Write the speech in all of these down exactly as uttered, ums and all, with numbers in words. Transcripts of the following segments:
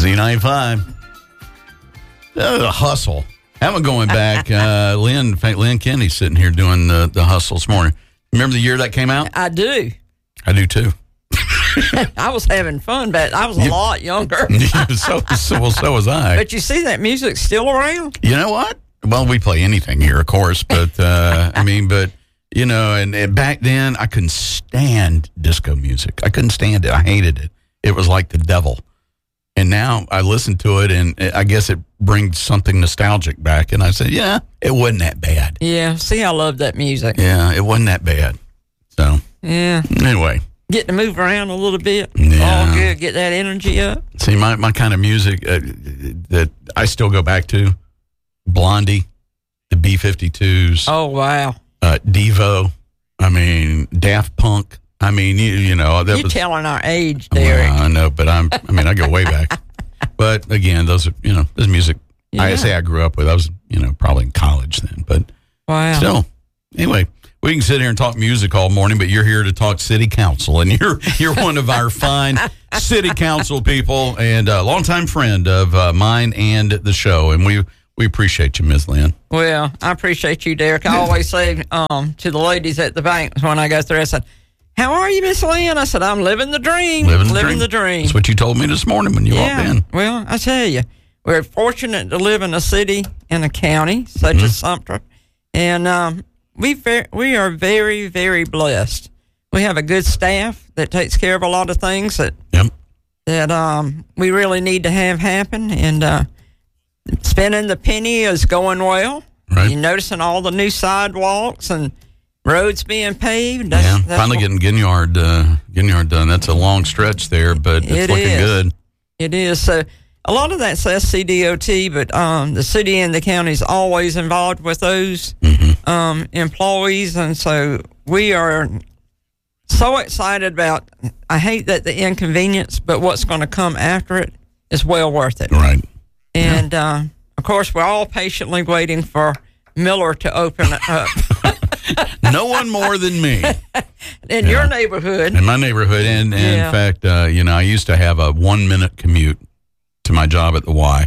Z ninety-five. Uh, the hustle. How am I going back? Uh, Lynn, in fact, Lynn Kennedy's sitting here doing the, the hustle this morning. Remember the year that came out? I do. I do too. I was having fun, but I was a You- lot younger. so, so, well, so was I. But you see that music's still around? You know what? Well, we play anything here, of course, but uh, I mean, but you know, and, and back then I couldn't stand disco music. I couldn't stand it. I hated it. It was like the devil. And now I listen to it, and I guess it brings something nostalgic back. And I said, yeah, it wasn't that bad. Yeah. See, I love that music. Yeah, it wasn't that bad. So Yeah. anyway, Get to move around a little bit. Yeah. All good. Get that energy up. see, my, my kind of music uh, that I still go back to, Blondie, the B fifty-twos. Oh, wow. Uh, Devo, I mean, Daft Punk. I mean, you, you know, that You're was. telling our age, Derek. Well, I know, but I'm. I mean, I go way back. But again, those are, you know, this music. I Yeah. say I grew up with. I was, you know, probably in college then, but Wow. still. Anyway, we can sit here and talk music all morning, but you're here to talk city council, and you're you're one of our fine city council people and a longtime friend of uh, mine and the show, and we we appreciate you, Miz Lynn. Well, I appreciate you, Derek. I always say um, to the ladies at the bank when I go through, I said, "How are you, Miss Lynn?" I said, "I'm living the dream. Living the dream. the dream." That's what you told me this morning when you walked in. Well, I tell you, we're fortunate to live in a city and a county such Mm-hmm. as Sumter, and um, we ver- we are very, very blessed. We have a good staff that takes care of a lot of things that Yep. that um, we really need to have happen, and uh, spending the penny is going well. Right. You're noticing all the new sidewalks and roads being paved. That's, Yeah, that's finally what- getting Ginyard, uh, Ginyard done. That's a long stretch there, but it's It looking is. good. It is. So a lot of that's S C D O T, but um, the city and the county is always involved with those Mm-hmm. um, employees. And so we are so excited about, I hate that the inconvenience, but what's going to come after it is well worth it. Right. And uh, of course, we're all patiently waiting for Miller to open up No one more than me in your neighborhood. in my neighborhood. And, and Yeah. in fact, uh, you know, I used to have a one minute commute to my job at the Y.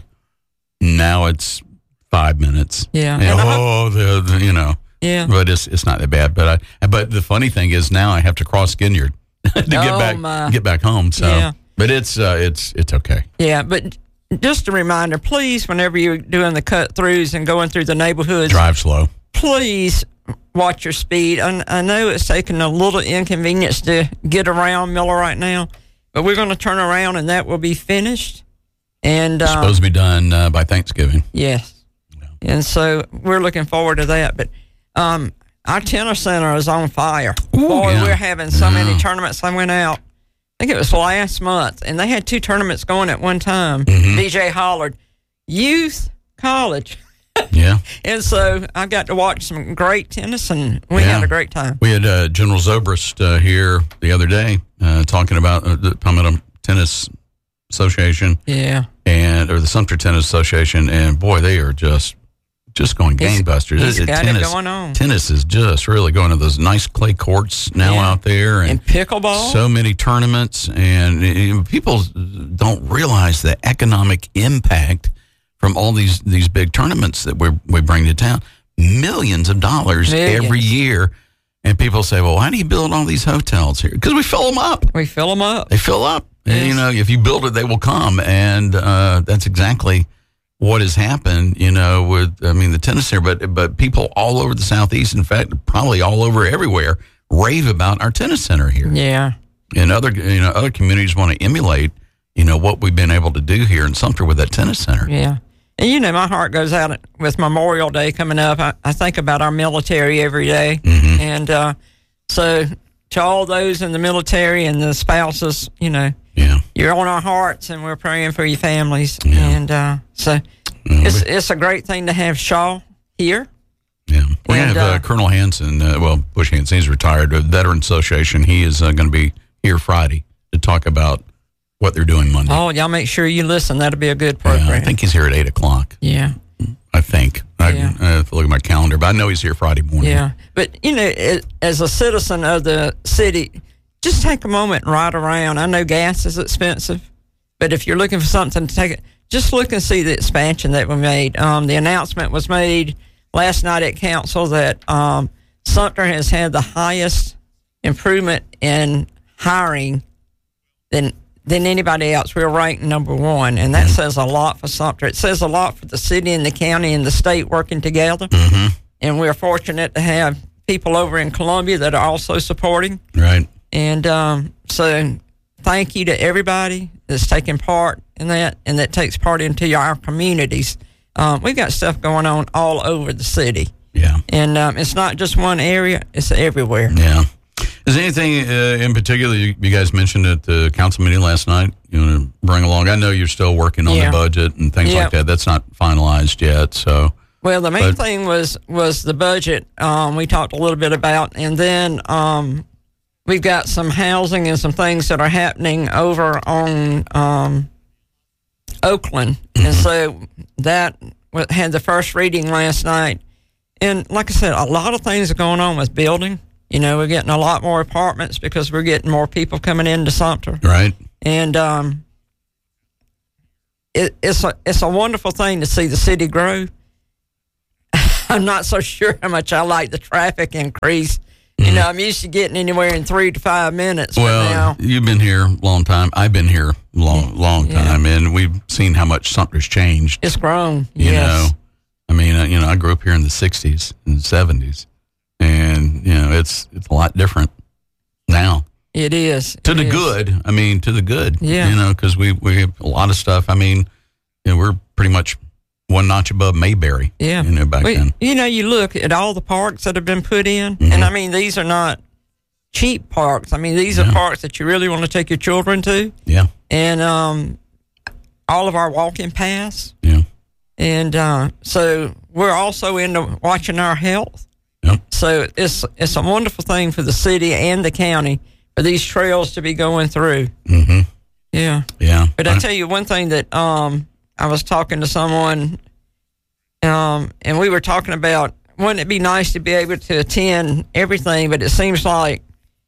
Now it's five minutes. Yeah. And, And I- oh, the, the, you know, Yeah. but it's it's not that bad. But I, but the funny thing is now I have to cross Ginyard to get Oh, back my. get back home. So, Yeah. but it's uh, it's it's okay. Yeah, but just a reminder, please, whenever you're doing the cut-throughs and going through the neighborhoods, Drive slow. please watch your speed. I, I know it's taking a little inconvenience to get around Miller right now, but we're going to turn around and that will be finished. And It's uh, supposed to be done uh, by Thanksgiving. yes, and so we're looking forward to that. But um, our tennis center is on fire. Ooh, Boy, yeah. we're having so Yeah. many tournaments. I went out, I think it was last month, and they had two tournaments going at one time. Mm-hmm. B J Hollard, youth college. Yeah. And so I got to watch some great tennis, and we Yeah. had a great time. We had uh, General Zobrist uh, here the other day uh, talking about uh, the Palmetto Tennis Association Yeah. and or the Sumter Tennis Association, and boy, they are just just going He's- gangbusters. he's It- got it tennis, going on. Tennis is just really going to those nice clay courts now Yeah. out there, and, And pickleball. so many tournaments, and you know, people don't realize the economic impact from all these these big tournaments that we we bring to town. Millions of dollars Millions. every year, and people say, "Well, why do you build all these hotels here?" Because we fill them up. we fill them up. They fill up. And, you Yes. know, if you build it, they will come, and uh, that's exactly what has happened. You know, with I mean the tennis here, but but people all over the Southeast, in fact, probably all over everywhere, rave about our tennis center here. Yeah. And other you know other communities want to emulate you know what we've been able to do here in Sumter with that tennis center. Yeah. And, you know, my heart goes out with Memorial Day coming up. I, I think about our military every day. Mhm. And uh, so to all those in the military and the spouses, you know, Yeah, you're on our hearts, and we're praying for your families. Yeah. And uh, so Yeah, it's, we- it's a great thing to have Shaw here. yeah. We're And, gonna have uh, uh, Colonel Hanson. Uh, well, Bush Hanson, he's retired. The Veteran Association. He is uh, going to be here Friday to talk about what they're doing Monday. Oh, y'all make sure you listen. That'll be a good Yeah, program. I think he's here at eight o'clock. Yeah. I think. I, Yeah. I have to look at my calendar, but I know he's here Friday morning. Yeah. But, you know, it, as a citizen of the city, just take a moment and ride around. I know gas is expensive, But if you're looking for something to take it, just look and see the expansion that we made. Um, the announcement was made last night at council that um, Sumter has had the highest improvement in hiring than than anybody else. We're ranked number one, and that mm-hmm. says a lot for Sumter. It says a lot for the city and the county and the state working together. Mm-hmm. And we're fortunate to have people over in Columbia that are also supporting. Right. And um, so thank you to everybody that's taking part in that and that takes part into our communities. Um, we've got stuff going on all over the city. Yeah. And um, it's not just one area, it's everywhere. Yeah. Is there anything uh, in particular you, you guys mentioned at the council meeting last night you want to bring along? I know you're still working on yeah. the budget and things yeah. like that. That's not finalized yet, so... Well, the main but, thing was was the budget. Um, we talked a little bit about, and then um, we've got some housing and some things that are happening over on um, Oakland, mm-hmm. and so that had the first reading last night. And like I said, a lot of things are going on with building. You know, we're getting a lot more apartments because we're getting more people coming into Sumter. Right. And um, it, it's a it's a wonderful thing to see the city grow. I'm not so sure how much I like the traffic increase. You know, I'm used to getting anywhere in three to five minutes. Well, now. You've been here a long time. I've been here a long, long yeah. time, and we've seen how much Sumter's changed. It's grown. You yes. know, I mean, uh, you know, I grew up here in the sixties and seventies, and you know, it's it's a lot different now. It is to it the is. good. I mean, to the good. Yeah. You know, because we we have a lot of stuff. I mean, you know, we're pretty much one notch above Mayberry. Yeah. You know, back we, then. You know, you look at all the parks that have been put in, Mm-hmm. and I mean, these are not cheap parks. I mean, these yeah. are parks that you really want to take your children to. Yeah. And um, all of our walking paths. Yeah. And uh, so we're also into watching our health. Yep. So it's it's a wonderful thing for the city and the county for these trails to be going through. Mm-hmm. Yeah. Yeah. But I tell you one thing that um, I was talking to someone, um, and we were talking about, wouldn't it be nice to be able to attend everything, but it seems like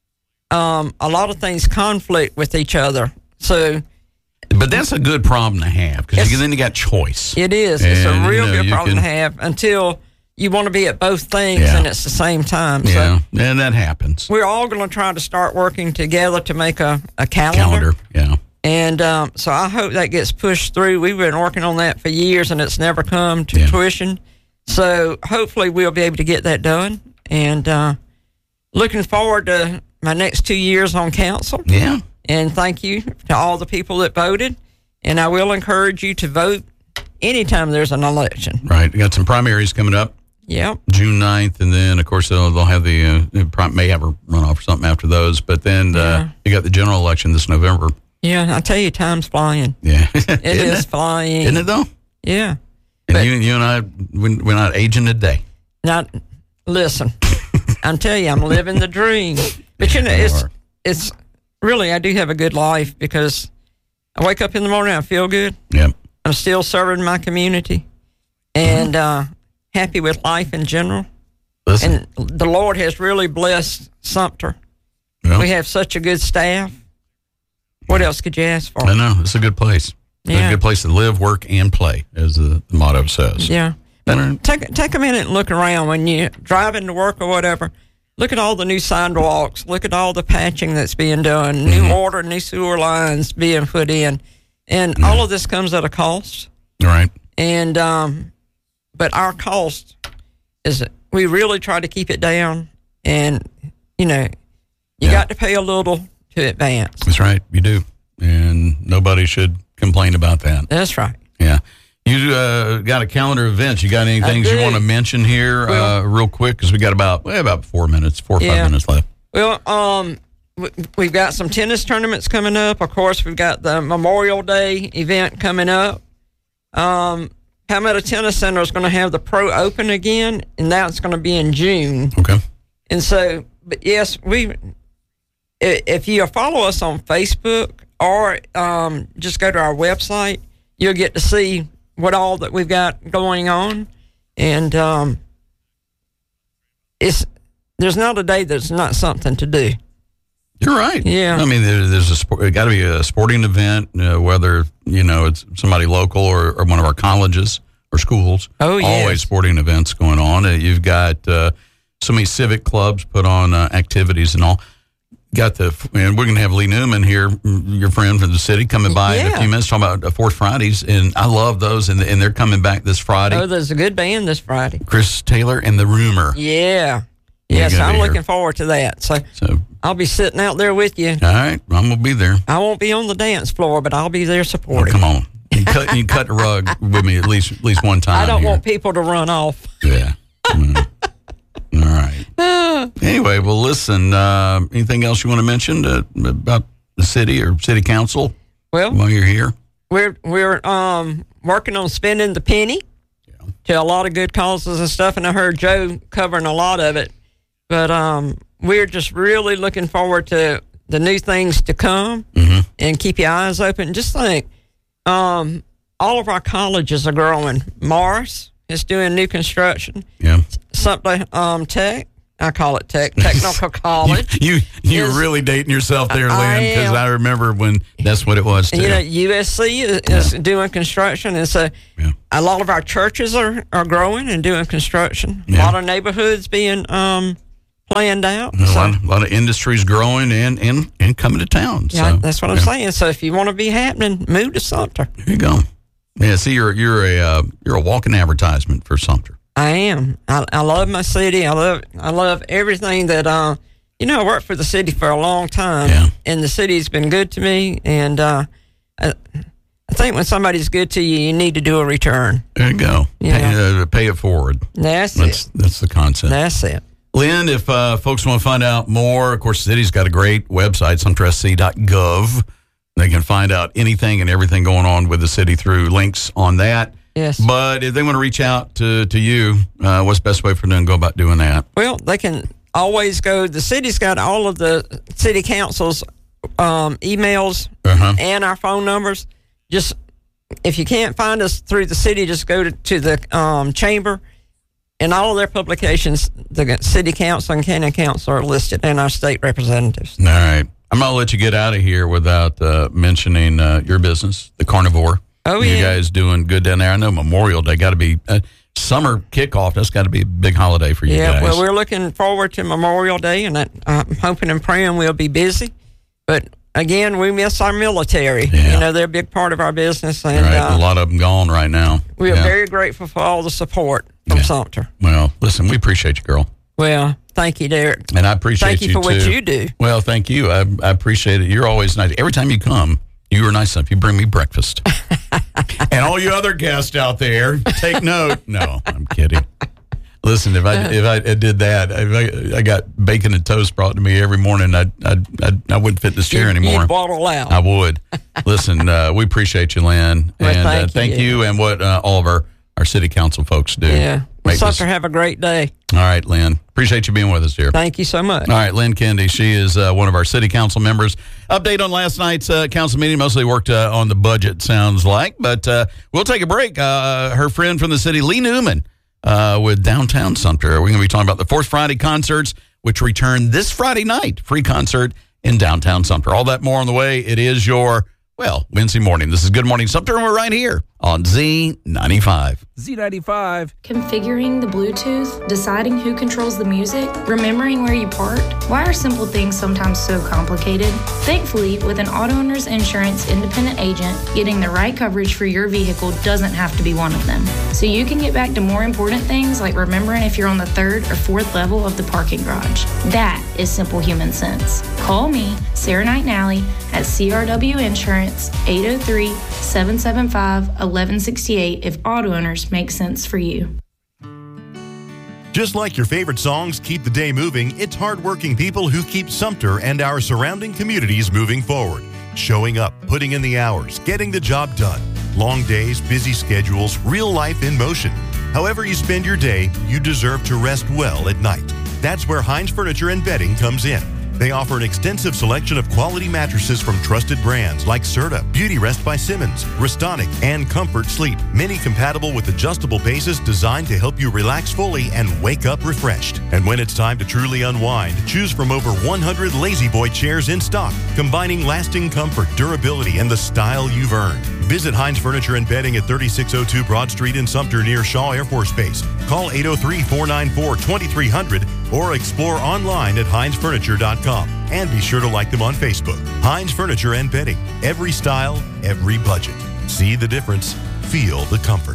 um, a lot of things conflict with each other. So, but that's a good problem to have because then you got choice. It is. It's and, a real you know, good problem can, to have until you want to be at both things yeah. and it's the same time. Yeah, So and that happens. we're all going to try to start working together to make a, a calendar. Calendar, yeah. And um, so I hope that gets pushed through. We've been working on that for years, and it's never come to yeah. fruition. So hopefully we'll be able to get that done. And uh, looking forward to my next two years on council. Yeah. And thank you to all the people that voted. And I will encourage you to vote anytime there's an election. Right. We got some primaries coming up. Yep. June ninth, and then, of course, they'll, they'll have the, uh, they probably may have a runoff or something after those. But then uh, Yeah. you got the general election this November. Yeah, I tell you, time's flying. Yeah. It is it? flying. Isn't it, though? Yeah. And But- you, you and I, we're we're not aging a day. Not listen. I'm telling you, I'm living the dream. But you know, You it's are. it's really I do have a good life because I wake up in the morning, I feel good. Yep. I'm still serving my community, and uh, happy with life in general. Listen. And the Lord has really blessed Sumter. Well, We have such a good staff. What else could you ask for? I know. It's a good place. It's Yeah. a good place to live, work, and play, as the, the motto says. Yeah. And, Take take a minute and look around when you're driving to work or whatever. Look at all the new sidewalks. Look at all the patching that's being done. New Mm-hmm. water, new sewer lines being put in, and all of this comes at a cost. right. And um, but our cost is we really try to keep it down. And you know, you Yeah. got to pay a little to advance. That's right. You do. And nobody should complain about that. That's right. Yeah. You uh, got a calendar of events. You got any I things you do. want to mention here Well- uh, real quick? Because we got about well, about four minutes, four or Yeah. five minutes left. Well, um, w- we've got some tennis tournaments coming up. Of course, we've got the Memorial Day event coming up. Um, Palmetto Tennis Center is going to have the Pro Open again, and that's going to be in June. Okay. And so, but yes, we. i- If you follow us on Facebook or um, just go to our website, you'll get to see what all that we've got going on, and um, it's there's not a day that's not something to do. You're right. Yeah. I mean, there, there's a sport, got to be a sporting event, uh, whether, you know, it's somebody local or, or one of our colleges or schools. Oh, yes. Always sporting events going on. Uh, you've got uh, so many civic clubs put on uh, activities and all. Got the, and we're going to have Lee Newman here, your friend from the city, coming by yeah. in a few minutes, talking about uh, Fourth Fridays. And I love those. And, and they're coming back this Friday. Oh, there's a good band this Friday. Chris Taylor and the Rumor. Yeah. You're Yes, gonna I'm be looking here. forward to that. So, So, I'll be sitting out there with you. all right, I'm going to be there. I won't be on the dance floor, but I'll be there Oh, supporting. come on. You can, cut, you can cut the rug with me at least at least one time. I don't here. want people to run off. Yeah. Mm. All right. Anyway, well, listen, uh, anything else you want to mention to, about the city or city council Well, while you're here? we're we're um working on spending the penny Yeah. to a lot of good causes and stuff, and I heard Joe covering a lot of it. But um, we're just really looking forward to the new things to come, Mm-hmm. and keep your eyes open. Just think, um, all of our colleges are growing. Morris is doing new construction. Yeah. Something um Tech, I call it Tech Technical College. You, you, you're Is- really dating yourself there, I Lynn, because am. I remember when that's what it was, too. And, you know, U S C is, is doing construction, and so Yeah. a lot of our churches are, are growing and doing construction. A Yeah. lot of neighborhoods being um, planned out. a, So, lot, a lot of industries growing and, and, and coming to town. yeah, so, that's what I'm yeah. saying. So if you want to be happening, move to Sumter. There you go. Yeah, see, you're you're a uh, you're a walking advertisement for Sumter. I am. I, I love my city. I love I love everything that uh you know. I worked for the city for a long time, Yeah. and the city's been good to me. And uh, I, I think when somebody's good to you, you need to do a return. There you go. Yeah. Pay, uh, pay it forward. That's That's it. that's the concept. That's it. Lynn, if uh, folks want to find out more, of course, the city's got a great website, sumter s c dot gov. They can find out anything and everything going on with the city through links on that. Yes. But if they want to reach out to, to you, uh, what's the best way for them to go about doing that? Well, they can always go. The city's got all of the city council's um, emails Uh-huh. and our phone numbers. Just if you can't find us through the city, just go to, to the um, chamber. And all of their publications, the city council and county council are listed, and our state representatives. All right. I'm going to let you get out of here without uh, mentioning uh, your business, the Carnivore. Oh, you yeah. guys doing good down there. I know Memorial Day got to be uh, summer kickoff. That's got to be a big holiday for you Yeah, guys. well, we're looking forward to Memorial Day, and I, I'm hoping and praying we'll be busy. But again, we miss our military. Yeah. You know, they're a big part of our business, and right. uh, A lot of them gone right now. we are Yeah. very grateful for all the support from Yeah. Sumter. Well, listen, we appreciate you, girl. Well, thank you, Derek. And I appreciate Thank you you for what too. you do. Well, thank you. I, I appreciate it. You're always nice. Every time you come, you are nice enough. You bring me breakfast. And all you other guests out there, take note. No, I'm kidding. Listen, if I if I did that, if I, I got bacon and toast brought to me every morning, I I I, I wouldn't fit this chair You- anymore. You'd waddle out. I would. Listen, uh, we appreciate you, Lynn, Well, and thank uh, thank you. you, and what uh, all of our, our city council folks do. yeah. Well, Make this- Sumter, have a great day. all right, Lynn. Appreciate you being with us here. Thank you so much. All right, Lynn Kendi, she is uh, one of our city council members. Update on last night's uh, council meeting, mostly worked uh, on the budget, sounds like. But uh, we'll take a break. Uh, her friend from the city, Lee Newman, uh, with Downtown Sumter. We're going to be talking about the Fourth Friday concerts, which return this Friday night. Free concert in Downtown Sumter. All that more on the way. It is your, well, Wednesday morning. This is Good Morning Sumter, and we're right here on Z ninety-five. Z ninety-five. Configuring the Bluetooth, deciding who controls the music, remembering where you parked. Why are simple things sometimes so complicated? Thankfully, with an Auto Owners Insurance independent agent, getting the right coverage for your vehicle doesn't have to be one of them. So you can get back to more important things like remembering if you're on the third or fourth level of the parking garage. That is simple human sense. Call me, Sarah Knight Nally, at C R W Insurance, eight oh three, seven seven five, eleven sixty-eight if auto owners make sense for you. Just like your favorite songs keep the day moving, it's hardworking people who keep Sumter and our surrounding communities moving forward. Showing up, putting in the hours, getting the job done. Long days, busy schedules, real life in motion. However you spend your day, you deserve to rest well at night. That's where Heinz Furniture and Bedding comes in. They offer an extensive selection of quality mattresses from trusted brands like Serta, Beauty Rest by Simmons, Restonic, and Comfort Sleep. Many compatible with adjustable bases designed to help you relax fully and wake up refreshed. And when it's time to truly unwind, choose from over one hundred Lazy Boy chairs in stock, combining lasting comfort, durability, and the style you've earned. Visit Heinz Furniture and Bedding at thirty-six oh two Broad Street in Sumter near Shaw Air Force Base. Call eight oh three, four nine four, two three zero zero or explore online at heinz furniture dot com. And be sure to like them on Facebook. Heinz Furniture and Bedding. Every style, every budget. See the difference. Feel the comfort.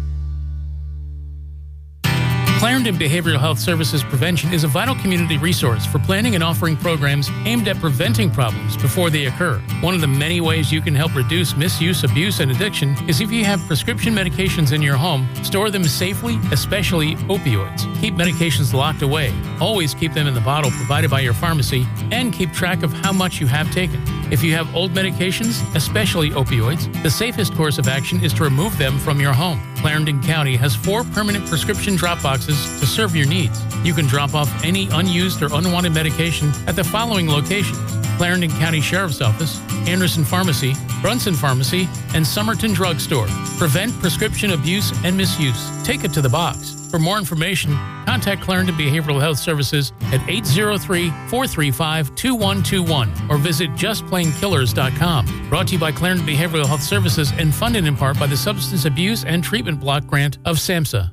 Clarendon Behavioral Health Services Prevention is a vital community resource for planning and offering programs aimed at preventing problems before they occur. One of the many ways you can help reduce misuse, abuse, and addiction is if you have prescription medications in your home, store them safely, especially opioids. Keep medications locked away. Always keep them in the bottle provided by your pharmacy, and keep track of how much you have taken. If you have old medications, especially opioids, the safest course of action is to remove them from your home. Clarendon County has four permanent prescription drop boxes to serve your needs. You can drop off any unused or unwanted medication at the following locations: Clarendon County Sheriff's Office, Anderson Pharmacy, Brunson Pharmacy, and Somerton Drug Store. Prevent prescription abuse and misuse. Take it to the box. For more information, contact Clarendon Behavioral Health Services at eight oh three, four three five, two one two one or visit just plain killers dot com. Brought to you by Clarendon Behavioral Health Services and funded in part by the Substance Abuse and Treatment Block Grant of SAMHSA.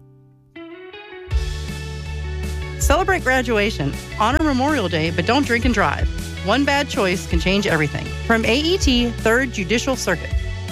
Celebrate graduation. Honor Memorial Day, but don't drink and drive. One bad choice can change everything. From A E T, third Judicial Circuit.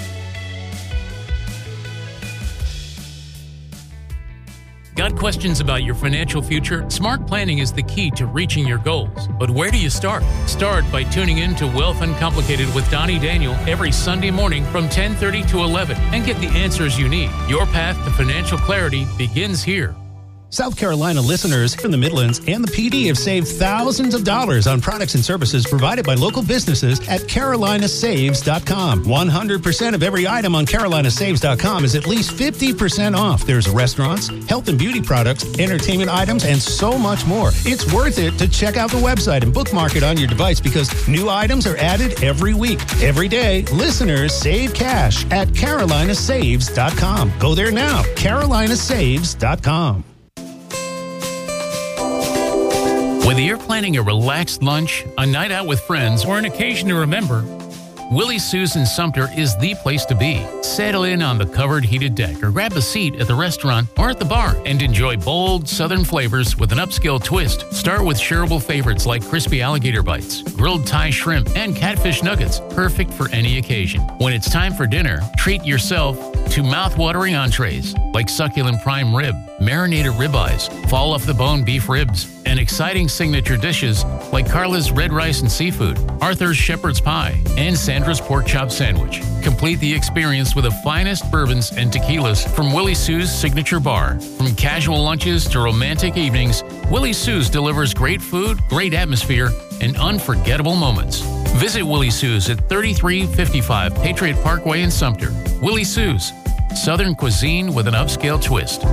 Got questions about your financial future? Smart planning is the key to reaching your goals. But where do you start? Start by tuning in to Wealth Uncomplicated with Donnie Daniel every Sunday morning from ten thirty to eleven and get the answers you need. Your path to financial clarity begins here. South Carolina listeners from the Midlands and the P D have saved thousands of dollars on products and services provided by local businesses at carolina saves dot com. one hundred percent of every item on carolina saves dot com is at least fifty percent off. There's restaurants, health and beauty products, entertainment items, and so much more. It's worth it to check out the website and bookmark it on your device because new items are added every week. Every day, listeners save cash at carolina saves dot com. Go there now, carolina saves dot com. Whether you're planning a relaxed lunch, a night out with friends, or an occasion to remember, Willie Sue's in Sumter is the place to be. Settle in on the covered heated deck or grab a seat at the restaurant or at the bar and enjoy bold southern flavors with an upscale twist. Start with shareable favorites like crispy alligator bites, grilled Thai shrimp, and catfish nuggets, perfect for any occasion. When it's time for dinner, treat yourself to mouth-watering entrees like succulent prime rib, marinated ribeyes, fall-off-the-bone beef ribs, and exciting signature dishes like Carla's red rice and seafood, Arthur's shepherd's pie, and Sandra's pork chop sandwich. Complete the experience with the finest bourbons and tequilas from Willie Sue's signature bar. From casual lunches to romantic evenings, Willie Sue's delivers great food, great atmosphere, and unforgettable moments. Visit Willie Sue's at thirty-three fifty-five Patriot Parkway in Sumter. Willie Sue's, Southern cuisine with an upscale twist.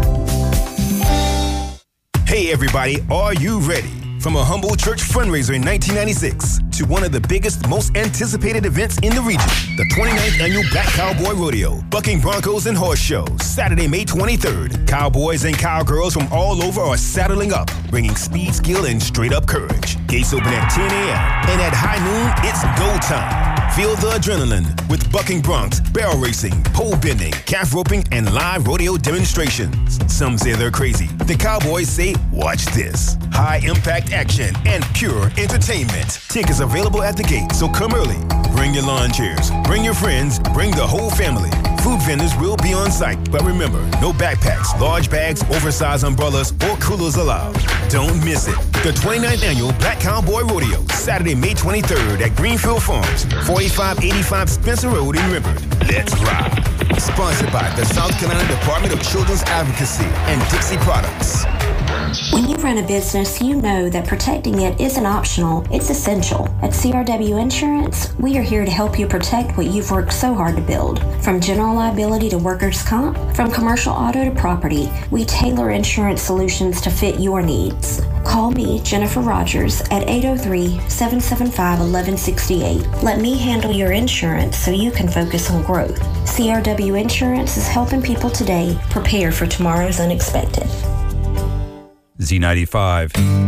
Hey everybody, are you ready? From a humble church fundraiser in nineteen ninety-six to one of the biggest, most anticipated events in the region, the twenty-ninth Annual Black Cowboy Rodeo, Bucking Broncos and Horse Show, Saturday, May twenty-third. Cowboys and cowgirls from all over are saddling up, bringing speed, skill, and straight-up courage. Gates open at ten a.m. and at high noon, it's go time. Feel the adrenaline with bucking broncs, barrel racing, pole bending, calf roping, and live rodeo demonstrations. Some say they're crazy. The Cowboys say, watch this. High impact action and pure entertainment. Tickets available at the gate, so come early. Bring your lawn chairs, bring your friends, bring the whole family. Food vendors will be on site, but remember, no backpacks, large bags, oversized umbrellas, or coolers allowed. Don't miss it. The twenty-ninth Annual Black Cowboy Rodeo, Saturday, May twenty-third at Greenfield Farms, forty-five eighty-five Spencer Road in Riverton. Let's ride. Sponsored by the South Carolina Department of Children's Advocacy and Dixie Products. Insurance. When you run a business, you know that protecting it isn't optional, it's essential. At C R W Insurance, we are here to help you protect what you've worked so hard to build. From general liability to workers' comp, from commercial auto to property, we tailor insurance solutions to fit your needs. Call me, Jennifer Rogers, at eight oh three, seven seven five, one one six eight. Let me handle your insurance so you can focus on growth. C R W Insurance is helping people today prepare for tomorrow's unexpected. Z ninety-five.